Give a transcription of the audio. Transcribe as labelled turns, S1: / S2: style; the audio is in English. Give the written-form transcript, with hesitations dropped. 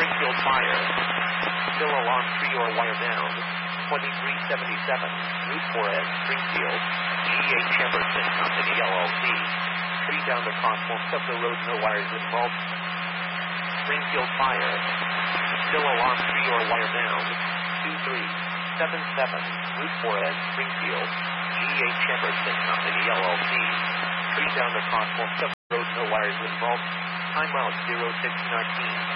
S1: Springfield Fire. Still alarm tree or wire down. 2377 Route 4S, Springfield. G.H. Emerson Company, LLC. Tree down across most of the road, no wires involved. Springfield Fire. Still alarm tree or wire down. 2377 Route 4S, Springfield. G.H. Emerson Company, LLC. Tree down across most of the road, no wires involved. Time out 0619.